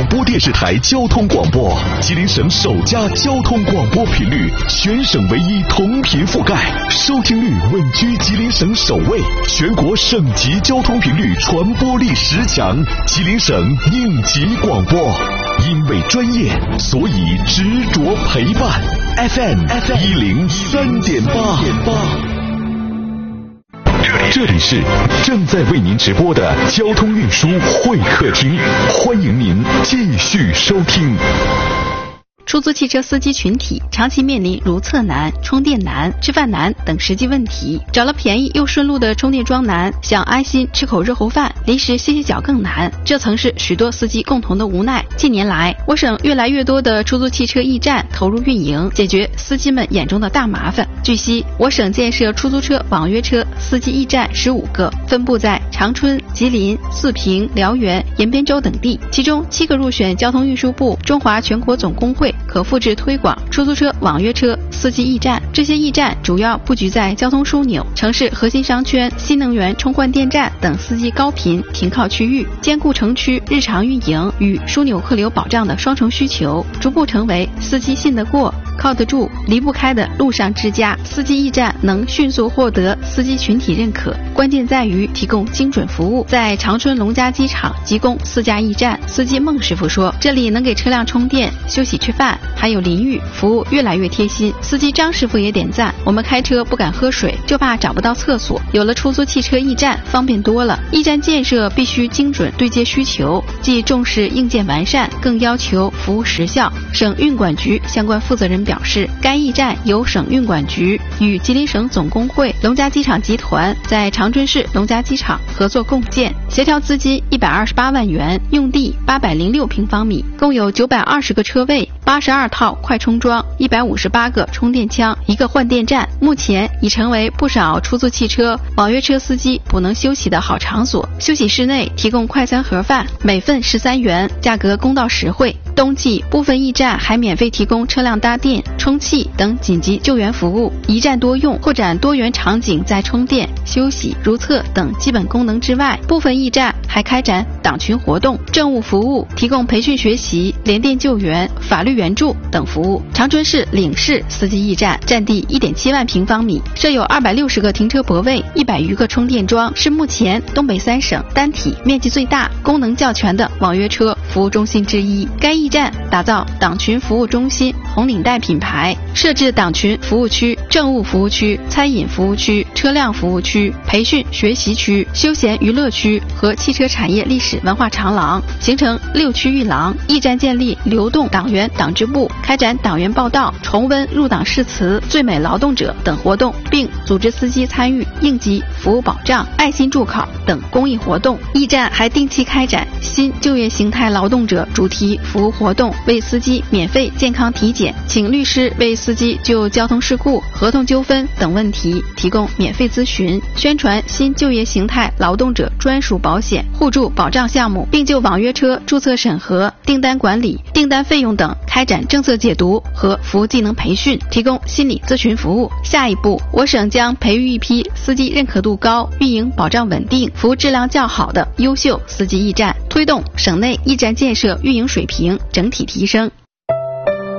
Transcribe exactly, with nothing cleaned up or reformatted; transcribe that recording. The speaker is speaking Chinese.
播电视台交通广播，吉林省首家交通广播频率，全省唯一同频覆盖，收听率稳居吉林省首位，全国省级交通频率传播力十强，吉林省应急广播。因为专业，所以执着陪伴。F M 一零三点八。这里是正在为您直播的交通运输会客厅，欢迎您继续收听。 出租汽车司机群体长期面临如厕难、充电难、吃饭难等实际问题，找了便宜又顺路的充电桩难，想安心吃口热乎饭，临时歇歇脚更难，这曾是许多司机共同的无奈。近年来，我省越来越多的出租汽车驿站投入运营，解决司机们眼中的大麻烦。据悉，我省建设出租车、网约车司机驿站十五个，分布在长春、吉林、四平、辽源、延边州等地，其中七个入选交通运输部中华全国总工会可复制推广出租车、网约车司机驿站。这些驿站主要布局在交通枢纽、城市核心商圈、新能源充换电站等司机高频停靠区域，兼顾城区日常运营与枢纽客流保障的双重需求，逐步成为司机信得过、靠得住、离不开的路上之家。司机驿站能迅速获得司机群体认可，关键在于提供精准服务。在长春龙嘉机场即供四家驿站，司机孟师傅说，这里能给车辆充电、休息、吃饭，还有淋浴服务越来越贴心。司机张师傅也点赞，我们开车不敢喝水，就怕找不到厕所，有了出租汽车驿站方便多了。驿站建设必须精准对接需求，既重视硬件完善，更要求服务时效。省运管局相关负责人表示，该驿站由省运管局与吉林省总工会、龙嘉机场集团在长春市龙嘉机场合作共建，协调资金一百二十八万元，用地八百零六平方米，共有九百二十个车位，八十二套快充桩，一百五十八个充电枪，一个换电站。目前已成为不少出租汽车、网约车司机补能休息的好场所。休息室内提供快餐盒饭，每份十三元，价格公道实惠。冬季部分驿站还免费提供车辆搭电、充气等紧急救援服务，一站多用，扩展多元场景，在充电、休息、如厕等基本功能之外，部分驿站还开展党群活动、政务服务，提供培训学习、联电救援、法律援助等服务。长春市领事司机驿站占地 一点七万平方米，设有二百六十个停车泊位，一百余个充电桩，是目前东北三省单体面积最大、功能较全的网约车服务中心之一。该驿站打造党群服务中心红领带品牌，设置党群服务区、政务服务区、餐饮服务区、车辆服务区、培训学习区、休闲娱乐区和汽车产业历史文化长廊，形成六区域廊。驿站建立流动党员党支部，开展党员报道、重温入党誓词、最美劳动者等活动，并组织司机参与应急服务保障、爱心助考等公益活动。驿站还定期开展新就业形态劳动者主题服务活动，为司机免费健康体检，请律师为司机就交通事故、合同纠纷等问题提供免费咨询，宣传新就业形态劳动者专属保险、互助保障项目，并就网约车注册审核、订单管理、订单费用等开展政策解读和服务技能培训，提供心理咨询服务。下一步，我省将培育一批司机认可度高、运营保障稳定、服务质量较好的优秀司机驿站，推动省内驿站建设运营水平整体提升。